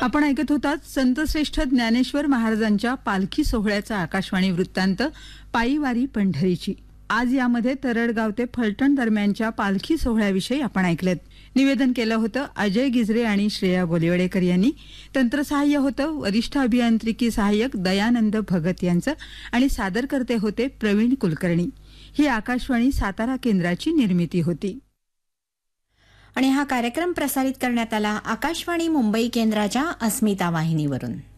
आपण ऐकत होतात संतश्रेष्ठ ज्ञानेश्वर महाराजांच्या पालखी सोहळ्याचा आकाशवाणी वृत्तांत पायीवारी पंढरीची. आज यामध्ये तरडगाव ते फलटण दरम्यानच्या पालखी सोहळ्याविषयी आपण ऐकलेत. निवेदन केलं होतं अजय गिजरे आणि श्रेया गोलेवडेकर यांनी. तंत्रसहाय्य होतं वरिष्ठ अभियांत्रिकी सहाय्यक दयानंद भगत यांचं आणि सादरकर्ते होते प्रवीण कुलकर्णी. ही आकाशवाणी सातारा केंद्राची निर्मिती होती. आणि हा कार्यक्रम प्रसारित करण्यात आला आकाशवाणी मुंबई केंद्राच्या अस्मिता वाहिनीवरून.